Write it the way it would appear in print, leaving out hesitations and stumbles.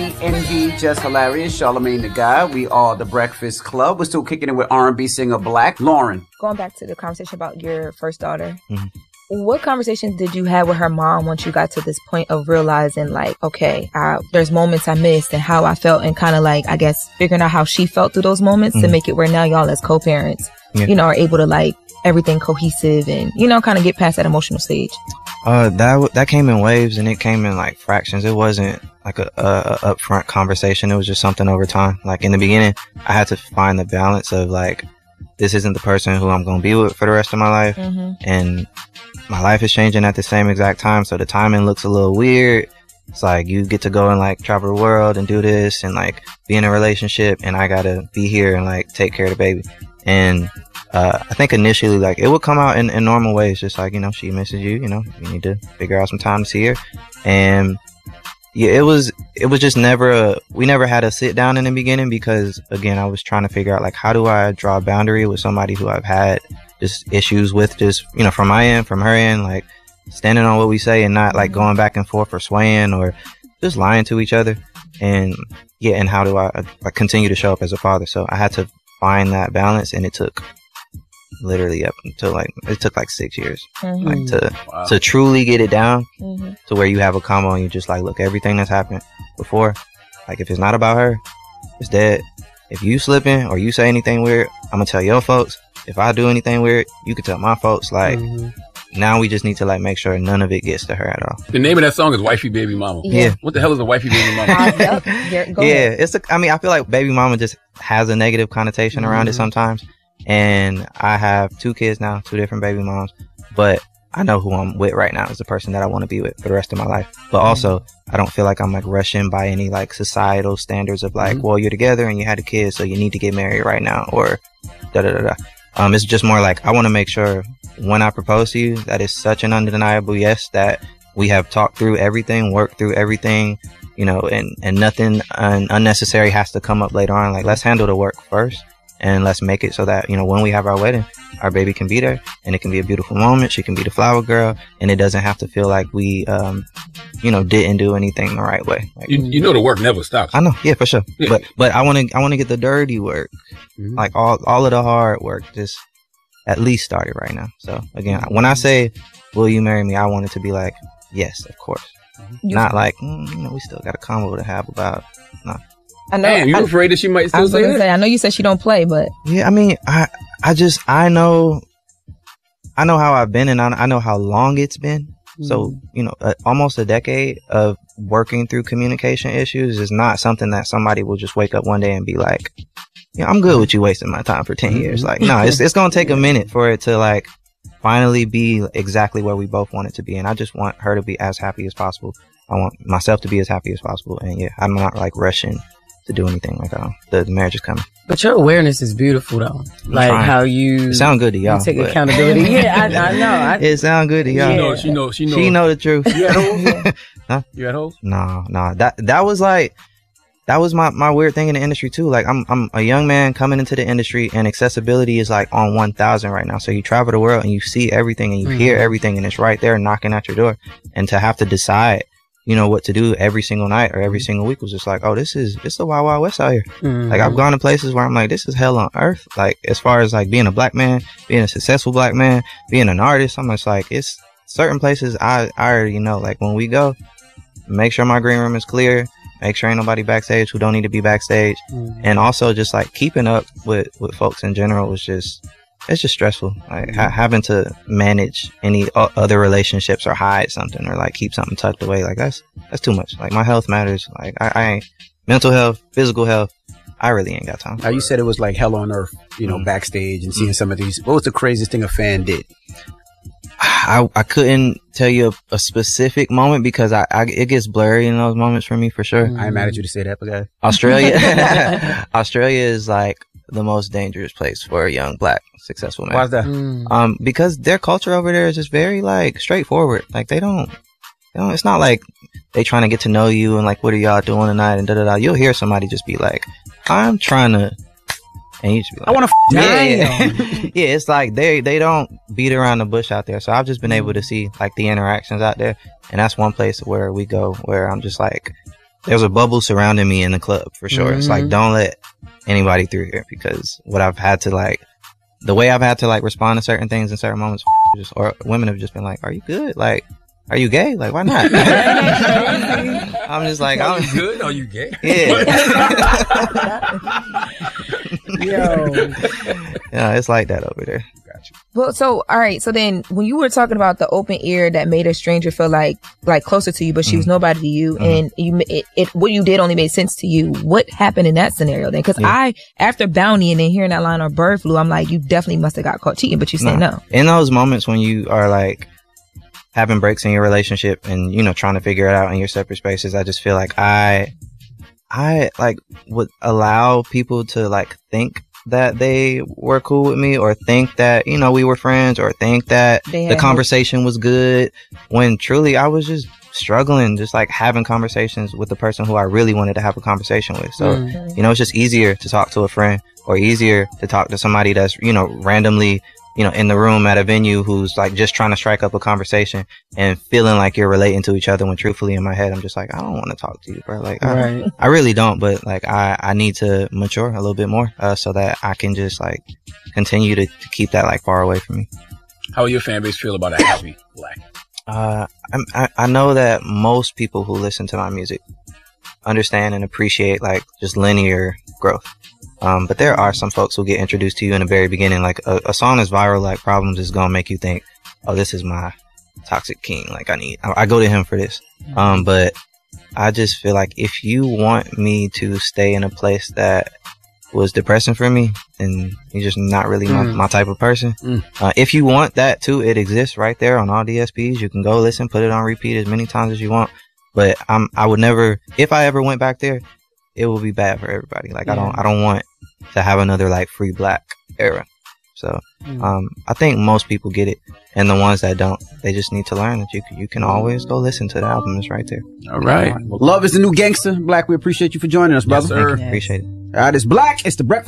NG, Just Hilarious, Charlamagne the Guy. We are the Breakfast Club. We're still kicking it with R&B singer Black. Lauren. Going back to the conversation about your first daughter, what conversation did you have with her mom once you got to this point of realizing, like, okay, there's moments I missed and how I felt, and kind of like, I guess, figuring out how she felt through those moments to make it where now y'all as co-parents, you know, are able to like everything cohesive and, you know, kind of get past that emotional stage? That came in waves, and it came in like fractions. It wasn't like a upfront conversation. It was just something over time. Like in the beginning, I had to find the balance of like, this isn't the person who I'm going to be with for the rest of my life. And my life is changing at the same exact time. So the timing looks a little weird. It's like you get to go and like travel the world and do this and like be in a relationship, and I got to be here and like take care of the baby. And I think initially, like, it would come out in normal ways, just like, you know, she misses you, you know, you need to figure out some time to see her. And yeah, it was just we never had a sit down in the beginning, because again, I was trying to figure out like, how do I draw a boundary with somebody who I've had just issues with, just, you know, from my end, from her end, like standing on what we say and not like going back and forth or swaying or just lying to each other. And yeah, and how do I continue to show up as a father? So I had to find that balance, and it took literally up until like, it took like 6 years like to truly get it down to where you have a combo and you just like, look, everything that's happened before, like if it's not about her, it's dead. If you slipping or you say anything weird, I'm gonna tell your folks. If I do anything weird, you can tell my folks. Like now we just need to like make sure none of it gets to her at all. The name of that song is Wifey Baby Mama. Yeah. What the hell is a wifey baby mama? I mean, I feel like baby mama just has a negative connotation around it sometimes. And I have 2 kids now, 2 different baby moms, but I know who I'm with right now is the person that I want to be with for the rest of my life. But also, I don't feel like I'm like rushing by any like societal standards of like, well, you're together and you had a kid, so you need to get married right now, or da da da da. It's just more like, I want to make sure when I propose to you that it's such an undeniable yes, that we have talked through everything, worked through everything, you know, and nothing unnecessary has to come up later on. Like, let's handle the work first. And let's make it so that, you know, when we have our wedding, our baby can be there, and it can be a beautiful moment. She can be the flower girl, and it doesn't have to feel like we, you know, didn't do anything the right way. Like, you know, the work never stops. I know, yeah, for sure. Yeah. But I want to get the dirty work, like all of the hard work, just at least started right now. So again, when I say, "Will you marry me?" I want it to be like, yes, of course, not like, you know, we still got a convo to have about. No. I know. Damn, you afraid that she might still say that? I know you said she don't play, but yeah, I mean, I know how I've been, and I know how long it's been. So, you know, almost a decade of working through communication issues is not something that somebody will just wake up one day and be like, yeah, I'm good with you wasting my time for 10 years. Like, no, it's going to take a minute for it to like finally be exactly where we both want it to be. And I just want her to be as happy as possible. I want myself to be as happy as possible. And yeah, I'm not like rushing to do anything. Like, the marriage is coming. But your awareness is beautiful, though. Like how you sound good to y'all. You take accountability. Yeah, I know. It sound good to y'all. She know the truth. You at home? Huh? You at home? No. That was my weird thing in the industry too. Like, I'm a young man coming into the industry, and accessibility is like on 1,000 right now. So you travel the world and you see everything and you hear everything, and it's right there knocking at your door. And to have to decide, you know, what to do every single night or every single week was just like, oh, it's the Wild Wild West out here. Like, I've gone to places where I'm like, this is hell on earth. Like, as far as like being a black man, being a successful black man, being an artist, I'm just like, it's certain places I already know. Like, when we go, make sure my green room is clear, make sure ain't nobody backstage who don't need to be backstage. And also just like keeping up with folks in general was just, it's just stressful. Like, having to manage any other relationships or hide something or like keep something tucked away, like that's too much. Like, my health matters. Like, I ain't, mental health, physical health, I really ain't got time. Now, you said it was like hell on earth, you know, backstage and seeing some of these. What was the craziest thing a fan did? I couldn't tell you a specific moment, because it gets blurry in those moments for me, for sure. I ain't mad at you to say that, but guy. Australia is like the most dangerous place for a young black successful man. Why's that? Because their culture over there is just very like straightforward. Like, they don't, it's not like they trying to get to know you and like, what are y'all doing tonight and da da da. You'll hear somebody just be like, I'm trying to, and you just be like, I want to yeah, it's like they don't beat around the bush out there. So I've just been able to see like the interactions out there, and that's one place where we go where I'm just like, there's a bubble surrounding me in the club for sure. It's like, don't let anybody through here, because what I've had to like, the way I've had to like respond to certain things in certain moments, or women have just been like, are you good? Like, are you gay? Like, why not? I'm just like, are you good? Are you gay? Yeah. Yo. Yeah, it's like that over there. Gotcha. Well, so, all right. So then when you were talking about the open ear that made a stranger feel like closer to you, but she was nobody to you, and what you did only made sense to you. What happened in that scenario then? Cause after Bounty and then hearing that line or Bird Flu, I'm like, you definitely must have got caught cheating, but you said no. In those moments when you are like having breaks in your relationship and, you know, trying to figure it out in your separate spaces, I just feel like I like would allow people to like think that they were cool with me, or think that, you know, we were friends, or think that the conversation was good, when truly I was just struggling, just like having conversations with the person who I really wanted to have a conversation with. So, you know, it's just easier to talk to a friend, or easier to talk to somebody that's, you know, randomly, you know, in the room at a venue, who's like just trying to strike up a conversation and feeling like you're relating to each other, when truthfully in my head I'm just like, I don't want to talk to you, bro. Like, I really don't, but like I need to mature a little bit more so that I can just like continue to keep that like far away from me. How will your fan base feel about a happy Black? I know that most people who listen to my music understand and appreciate like just linear growth. But there are some folks who get introduced to you in the very beginning. Like a song as viral like Problems is gonna make you think, oh, this is my Toxic King. Like I go to him for this. But I just feel like if you want me to stay in a place that was depressing for me, then you're just not really my type of person. If you want that too, it exists right there on all DSPs. You can go listen, put it on repeat as many times as you want. But I would never, if I ever went back there, it will be bad for everybody. Like I don't want to have another like Free Black era. So I think most people get it, and the ones that don't, they just need to learn that you can always go listen to the album. It's right there. All right. Love is the new gangster. Black, we appreciate you for joining us, brother. Yes, sir. Appreciate it. All right, it's Black. It's the Breakfast